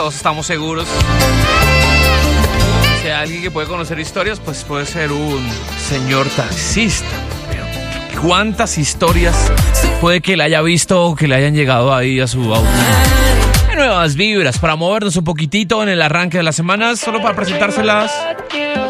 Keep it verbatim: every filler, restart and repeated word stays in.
todos estamos seguros. Si hay alguien que puede conocer historias, pues puede ser un señor taxista. Pero ¿cuántas historias puede que le haya visto o que le hayan llegado ahí a su auto? Hay nuevas vibras para movernos un poquitito en el arranque de las semanas, solo para presentárselas.